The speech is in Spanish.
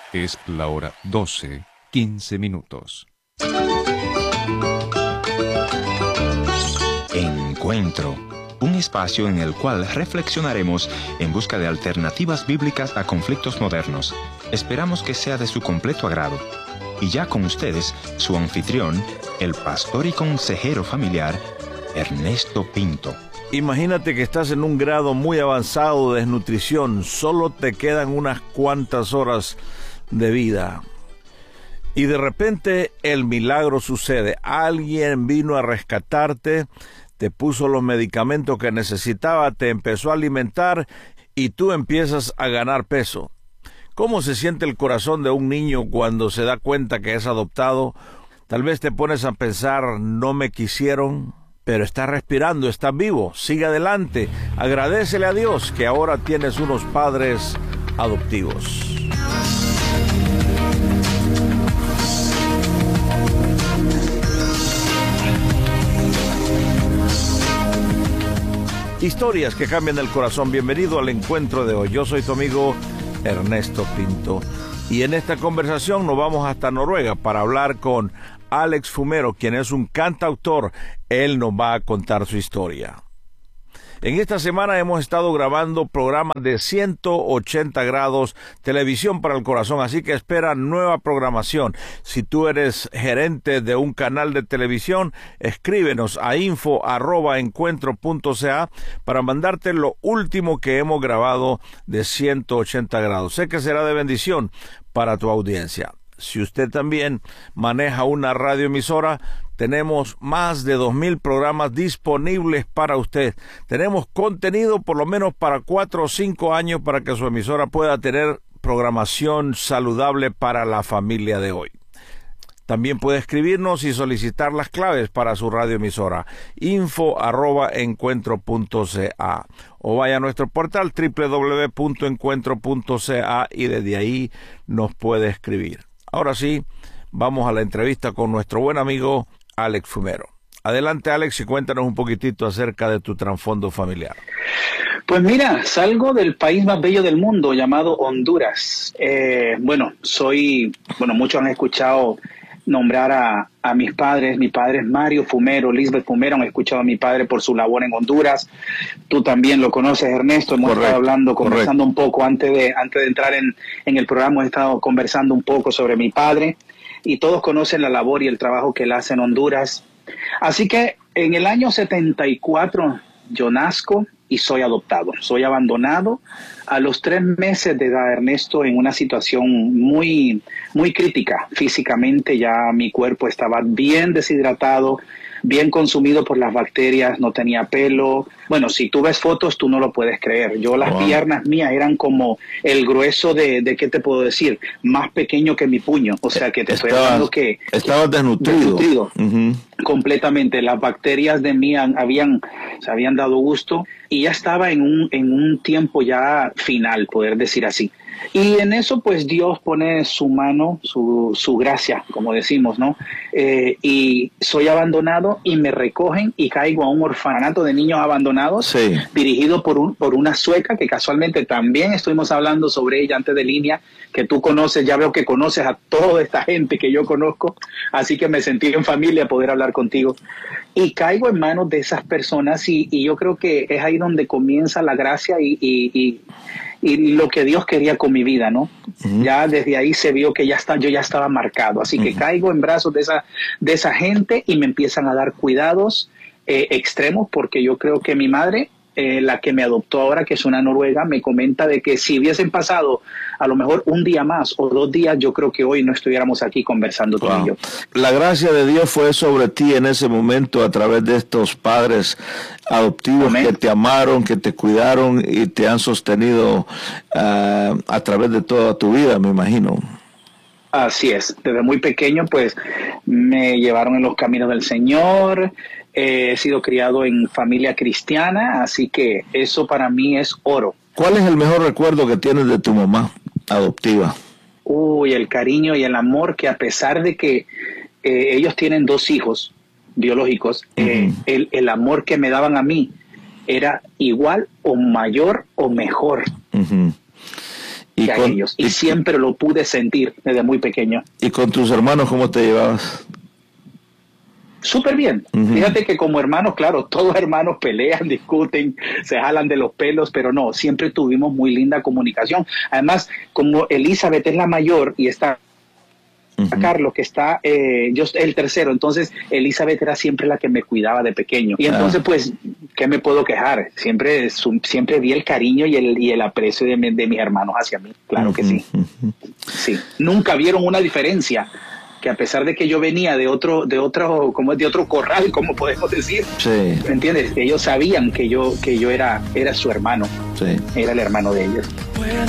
Es la hora 12:15. Encuentro, un espacio en el cual reflexionaremos en busca de alternativas bíblicas a conflictos modernos. Esperamos que sea de su completo agrado. Y ya con ustedes, su anfitrión, el pastor y consejero familiar, Ernesto Pinto. Imagínate que estás en un grado muy avanzado de desnutrición, solo te quedan unas cuantas horas de vida. Y de repente el milagro sucede. Alguien vino a rescatarte, te puso los medicamentos que necesitaba, te empezó a alimentar y tú empiezas a ganar peso. ¿Cómo se siente el corazón de un niño cuando se da cuenta que es adoptado? Tal vez te pones a pensar, no me quisieron, pero estás respirando, estás vivo, sigue adelante. Agradécele a Dios que ahora tienes unos padres adoptivos. Historias que cambian el corazón. Bienvenido al encuentro de hoy. Yo soy tu amigo Ernesto Pinto. Y en esta conversación nos vamos hasta Noruega para hablar con Alex Fumero, quien es un cantautor. Él nos va a contar su historia. En esta semana hemos estado grabando programas de 180 grados, televisión para el corazón, así que espera nueva programación. Si tú eres gerente de un canal de televisión, escríbenos a info@encuentro.ca para mandarte lo último que hemos grabado de 180 grados. Sé que será de bendición para tu audiencia. Si usted también maneja una radioemisora, tenemos más de 2,000 programas disponibles para usted. Tenemos contenido por lo menos para 4 o 5 años para que su emisora pueda tener programación saludable para la familia de hoy. También puede escribirnos y solicitar las claves para su radioemisora, info@encuentro.ca, o vaya a nuestro portal www.encuentro.ca y desde ahí nos puede escribir. Ahora sí, vamos a la entrevista con nuestro buen amigo Alex Fumero. Adelante, Alex, y cuéntanos un poquitito acerca de tu trasfondo familiar. Pues mira, salgo del país más bello del mundo llamado Honduras. Muchos han escuchado nombrar a mis padres. Mi padre es Mario Fumero, Lisbeth Fumero. Han escuchado a mi padre por su labor en Honduras. Tú también lo conoces, Ernesto. Hemos estado conversando un poco antes de entrar en el programa. Hemos estado conversando un poco sobre mi padre. Y todos conocen la labor y el trabajo que él hace en Honduras. Así que en el año 74 yo nazco y soy adoptado. Soy abandonado a los 3 meses de edad, Ernesto, en una situación muy, muy crítica. Físicamente ya mi cuerpo estaba bien deshidratado, bien consumido por las bacterias, no tenía pelo. Bueno, si tú ves fotos, tú no lo puedes creer. Las piernas mías eran como el grueso de ¿qué te puedo decir? Más pequeño que mi puño. O sea, que estoy hablando que... Estabas desnutrido. Uh-huh. Completamente. Las bacterias de mí se habían dado gusto y ya estaba en un tiempo ya final, poder decir así. Y en eso, pues, Dios pone su mano, su gracia, como decimos, ¿no? Y soy abandonado y me recogen y caigo a un orfanato de niños abandonados, sí, dirigido por una sueca que casualmente también estuvimos hablando sobre ella antes de línea, que tú conoces. Ya veo que conoces a toda esta gente que yo conozco, así que me sentí en familia poder hablar contigo. Y caigo en manos de esas personas y yo creo que es ahí donde comienza la gracia y lo que Dios quería con mi vida, ¿no? Uh-huh. Ya desde ahí se vio que yo ya estaba marcado. Así que caigo en brazos de esa gente y me empiezan a dar cuidados extremos, porque yo creo que mi madre, la que me adoptó ahora, que es una noruega, me comenta de que si hubiesen pasado a lo mejor un día más o 2 días, yo creo que hoy no estuviéramos aquí conversando tú y yo. La gracia de Dios fue sobre ti en ese momento a través de estos padres adoptivos. Amén. Que te amaron, que te cuidaron y te han sostenido a través de toda tu vida, me imagino. Así es. Desde muy pequeño, pues, me llevaron en los caminos del Señor. He sido criado en familia cristiana, así que eso para mí es oro. ¿Cuál es el mejor recuerdo que tienes de tu mamá adoptiva? El cariño y el amor, que a pesar de que ellos tienen 2 hijos biológicos, uh-huh, el amor que me daban a mí era igual o mayor o mejor. Uh-huh. que a ellos. Y siempre lo pude sentir desde muy pequeño. ¿Y con tus hermanos cómo te llevabas? Súper bien. Fíjate que como hermanos, claro, todos hermanos pelean, discuten, se jalan de los pelos, pero no, siempre tuvimos muy linda comunicación. Además, como Elizabeth es la mayor y está Carlos, que está yo el tercero, entonces Elizabeth era siempre la que me cuidaba de pequeño. Y entonces, pues, ¿qué me puedo quejar? Siempre vi el cariño y el aprecio de mis hermanos hacia mí. Claro que sí. Sí. Nunca vieron una diferencia. Que a pesar de que yo venía de otro corral, como podemos decir, sí. ¿Me entiendes? Ellos sabían que yo era su hermano, sí. Era el hermano de ellos.